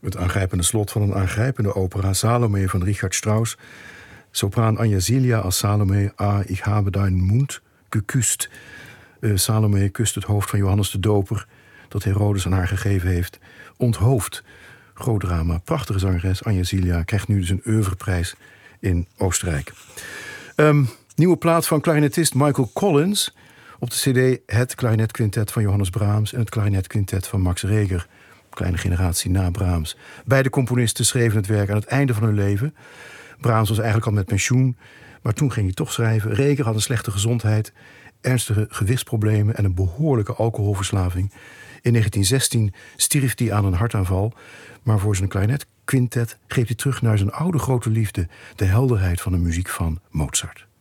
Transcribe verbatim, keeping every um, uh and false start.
Het aangrijpende slot van een aangrijpende opera, Salome van Richard Strauss. Sopraan Anja Zilia als Salome. Ah, ich habe deinen Mund geküsst. Uh, Salome kust het hoofd van Johannes de Doper, dat Herodes aan haar gegeven heeft. Onthoofd. Groot drama. Prachtige zangeres. Anja Zilia krijgt nu dus een oeuvreprijs in Oostenrijk. Um, nieuwe plaat van clarinetist Michael Collins. Op de cd het klarinetquintet van Johannes Brahms en het klarinetquintet van Max Reger. Kleine generatie na Brahms. Beide componisten schreven het werk aan het einde van hun leven. Brahms was eigenlijk al met pensioen, maar toen ging hij toch schrijven. Reger had een slechte gezondheid, ernstige gewichtsproblemen en een behoorlijke alcoholverslaving. In negentien zestien stierf hij aan een hartaanval, maar voor zijn klarinetquintet greep hij terug naar zijn oude grote liefde, de helderheid van de muziek van Mozart.